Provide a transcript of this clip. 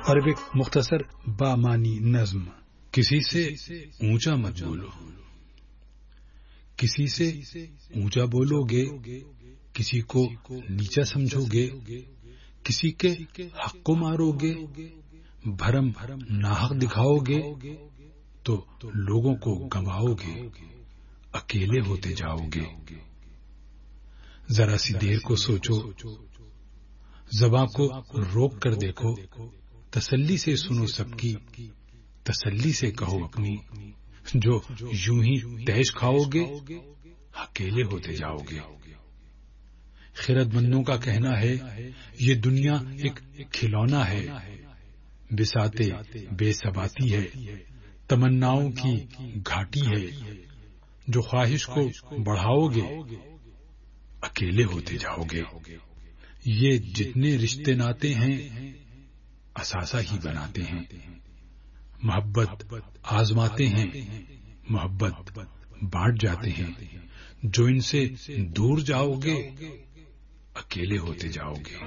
اور ایک مختصر بامانی نظم. کسی سے اونچا مت بولو، کسی سے اونچا بولو گے کسی کو نیچا سمجھو گے، کسی کے حق کو مارو گے، بھرم ناحق دکھاؤ گے تو لوگوں کو گنواؤ گے، اکیلے ہوتے جاؤ گے. ذرا سی دیر کو سوچو، زباں کو روک کر دیکھو، تسلی سے سنو سب کی، تسلی سے کہو اپنی. جو یوں ہی تیش کھاؤ گے اکیلے ہوتے جاؤ گے. خرد مندوں کا کہنا ہے یہ دنیا ایک کھلونا ہے، بساتے بے ثباتی ہے، تمناؤں کی گھاٹی ہے. جو خواہش کو بڑھاؤ گے اکیلے ہوتے جاؤ گے. یہ جتنے رشتے ناتے ہیں اثاثہ ہی بناتے ہیں. محبت آزماتے ہیں، محبت بانٹ جاتے ہیں. جو ان سے دور جاؤ گے اکیلے ہوتے جاؤ گے.